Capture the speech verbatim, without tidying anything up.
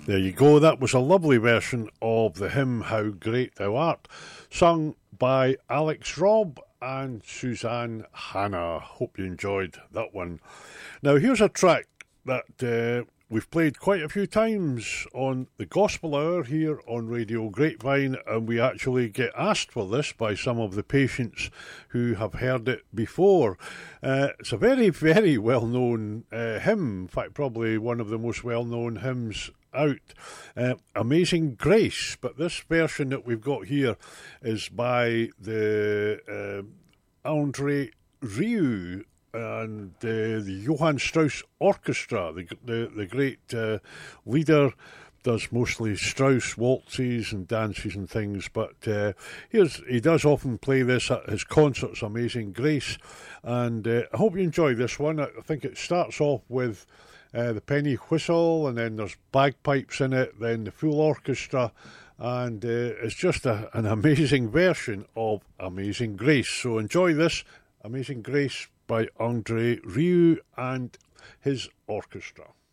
There you go. That was a lovely version of the hymn How Great Thou Art, sung by Alex Robb and Suzanne Hanna. Hope you enjoyed that one. Now, here's a track that uh, we've played quite a few times on the Gospel Hour here on Radio Grapevine, and we actually get asked for this by some of the patients who have heard it before. Uh, it's a very, very well-known uh, hymn, in fact, probably one of the most well-known hymns out, uh, Amazing Grace, but this version that we've got here is by the uh, Andre Rieu and uh, the Johann Strauss Orchestra, the the, the great uh, leader, does mostly Strauss waltzes and dances and things, but uh, here's, he does often play this at his concerts, Amazing Grace, and uh, I hope you enjoy this one. I think it starts off with Uh, the penny whistle, and then there's bagpipes in it, then the full orchestra, and uh, it's just a, an amazing version of Amazing Grace. So enjoy this, Amazing Grace by Andre Rieu and his orchestra.